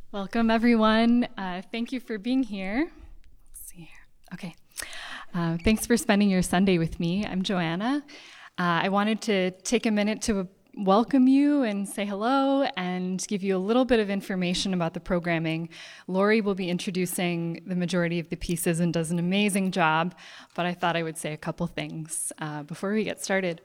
Welcome, everyone. Thank you for being here. Let's see here. Okay. Thanks for spending your Sunday with me. I'm Joanna. I wanted to take a minute to welcome you and say hello and give you a little bit of information about the programming. Lori will be introducing the majority of the pieces and does an amazing job, but I thought I would say a couple things before we get started.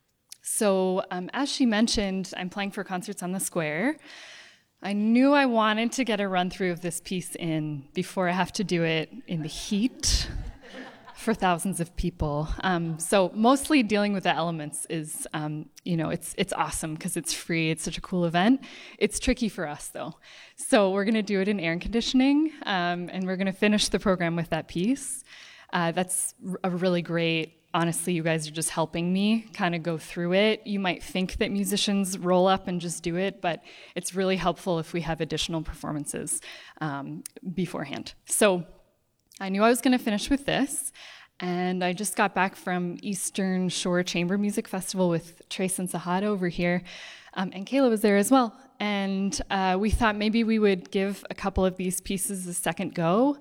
So, as she mentioned, I'm playing for Concerts on the Square. I knew I wanted to get a run through of this piece in before I have to do it in the heat for thousands of people. So mostly dealing with the elements is, it's awesome because it's free. It's such a cool event. It's tricky for us though. So we're going to do it in air conditioning, and we're going to finish the program with that piece. That's a really great. Honestly, you guys are just helping me kind of go through it. You might think that musicians roll up and just do it, but it's really helpful if we have additional performances beforehand. So I knew I was going to finish with this, and I just got back from Eastern Shore Chamber Music Festival with Trace and Sahada over here, and Kayla was there as well. And we thought maybe we would give a couple of these pieces a second go,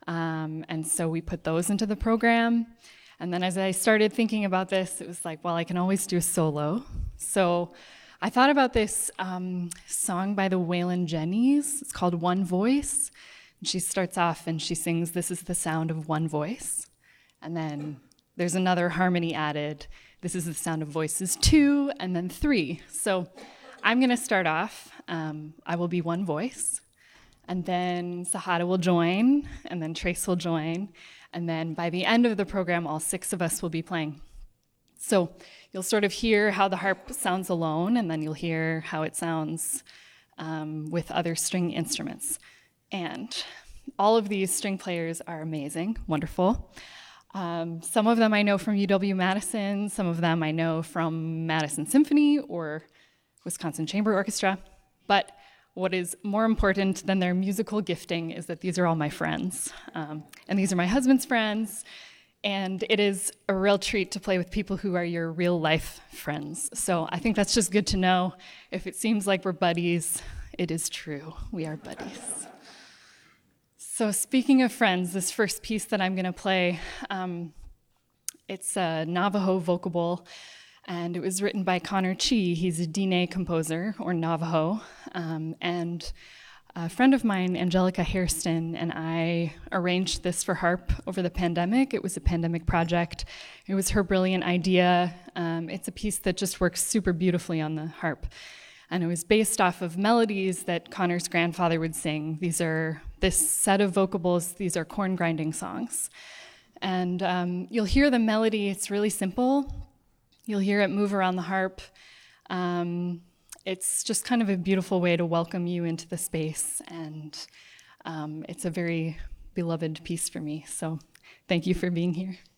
and so we put those into the program. And then as I started thinking about this, it was like, well, I can always do a solo. So I thought about this song by the Waylon Jennings. It's called One Voice. And she starts off and she sings, "This is the sound of one voice." And then there's another harmony added. "This is the sound of voices 2, and then 3. So I'm going to start off. I will be one voice. And then Sahada will join, and then Trace will join. And then by the end of the program, all 6 of us will be playing. So you'll sort of hear how the harp sounds alone, and then you'll hear how it sounds with other string instruments. And all of these string players are amazing, wonderful. Some of them I know from UW-Madison, some of them I know from Madison Symphony or Wisconsin Chamber Orchestra. But what is more important than their musical gifting is that these are all my friends. And these are my husband's friends. And it is a real treat to play with people who are your real life friends. So I think that's just good to know. If it seems like we're buddies, it is true. We are buddies. So speaking of friends, this first piece that I'm going to play, it's a Navajo vocable. And it was written by Connor Chi. He's a Diné composer, or Navajo. And a friend of mine, Angelica Hairston, and I arranged this for harp over the pandemic. It was a pandemic project. It was her brilliant idea. It's a piece that just works super beautifully on the harp. And it was based off of melodies that Connor's grandfather would sing. This set of vocables, these are corn grinding songs. And you'll hear the melody, it's really simple. You'll hear it move around the harp. It's just kind of a beautiful way to welcome you into the space, and it's a very beloved piece for me. So thank you for being here.